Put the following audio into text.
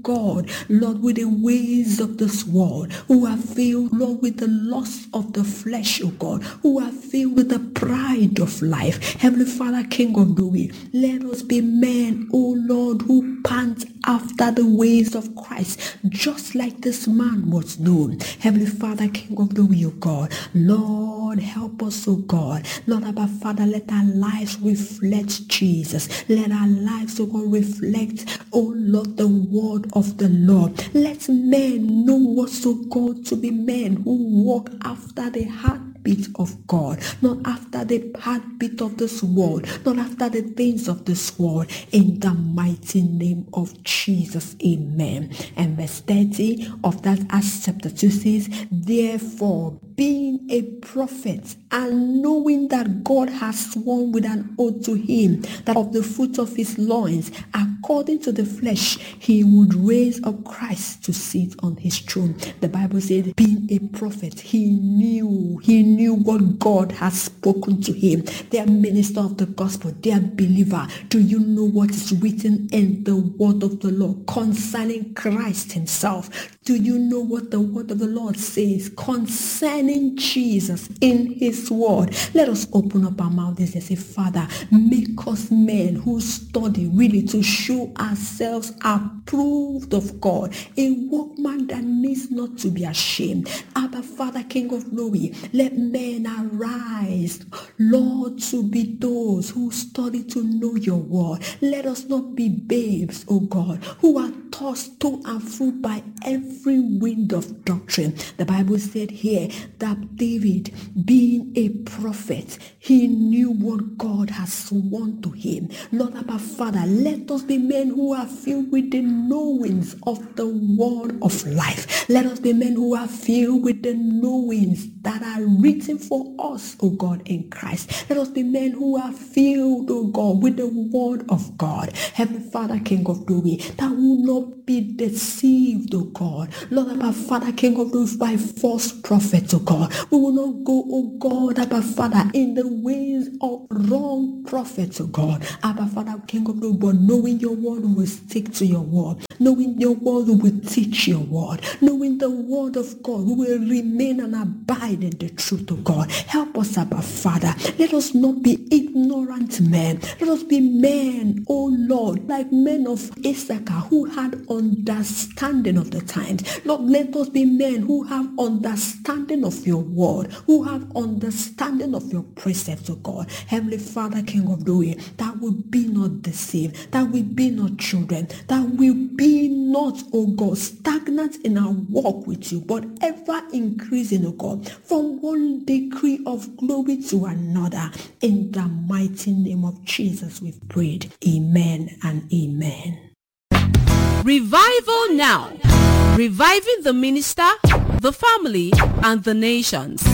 God, Lord, with the ways of this world, who are filled, Lord, with the lust of the flesh, oh God, who are filled with the pride of life. Heavenly Father, King of glory, let us be men, oh Lord, who pant after the ways of Christ, just like this man was known. Heavenly Father, King of glory, oh God, Lord, help us, oh God. Lord, Abba Father, let our lives reflect Jesus. Let our lives, oh God, reflect, oh Lord, the word of the Lord. Let men know us, oh God, to be men who walk after the heartbeat of God, not after the heartbeat of this world, not after the things of this world. In the mighty name of Jesus, amen. And verse 30 of that Acts chapter 2 says, therefore, being a prophet and knowing that God has sworn with an oath to him that of the fruit of his loins, according to the flesh, he would raise up Christ to sit on his throne. The Bible said, being a prophet, he knew what God has spoken to him. They are minister of the gospel, they are believer. Do you know what is written in the word of the Lord concerning Christ himself? Do you know what the word of the Lord says concerning Jesus in his word? Let us open up our mouths and say, Father, make us men who study really to show ourselves approved of God, a workman that needs not to be ashamed. Abba Father, King of glory, let men arise, Lord, to be those who study to know your word. Let us not be babes, oh God, who are tossed to and fro by every wind of doctrine. The Bible said here that David, being a prophet, he knew what God has sworn to him. Lord, Abba Father, let us be men who are filled with the knowings of the word of life. Let us be men who are filled with the knowings that are written for us, oh God, in Christ. Let us be men who are filled, oh God, with the word of God. Heavenly Father, King of glory, that will not be deceived, oh God. Lord, Abba Father, King of glory, by false prophets, oh God. We will not go, oh God, Abba Father, in the ways of wrong prophets, oh God. Abba Father, King of glory, but knowing your word, we will stick to your word. Knowing your word, we will teach your word. Knowing the word of God, we will remain and abide in the truth of God. Help us, Abba Father. Let us not be ignorant men. Let us be men, oh Lord, like men of Issachar who had understanding of the times. Lord, let us be men who have understanding of your word, who have understanding of your precepts, oh God. Heavenly Father, King of glory, that we be not deceived, that we be not children, that we be not, oh God, stagnant in our walk with you, but ever increasing, oh God, from one degree of glory to another. In the mighty name of Jesus, we've prayed. Amen and amen. Revival now. Reviving the minister, the family, and the nations.